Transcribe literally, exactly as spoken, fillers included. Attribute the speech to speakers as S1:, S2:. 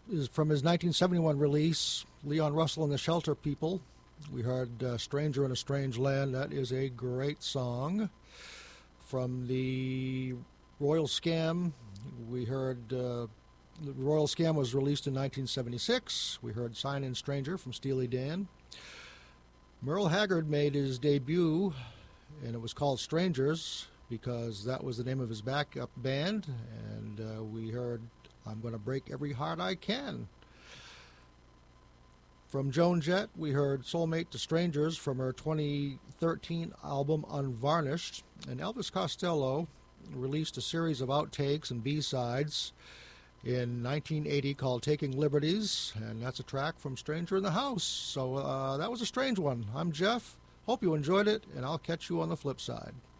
S1: is from his nineteen seventy-one release, Leon Russell and the Shelter People. We heard uh, Stranger in a Strange Land. That is a great song. From the Royal Scam, we heard uh, the Royal Scam was released in nineteen seventy-six. We heard Sign In Stranger from Steely Dan. Merle Haggard made his debut, and it was called Strangers because that was the name of his backup band. And uh, we heard I'm Gonna Break Every Heart I Can. From Joan Jett, we heard Soulmate to Strangers from her twenty thirteen album Unvarnished. And Elvis Costello released a series of outtakes and B-sides in nineteen eighty called Taking Liberties, and that's a track from Stranger in the House. So uh, that was a strange one. I'm Jeff. Hope you enjoyed it, and I'll catch you on the flip side.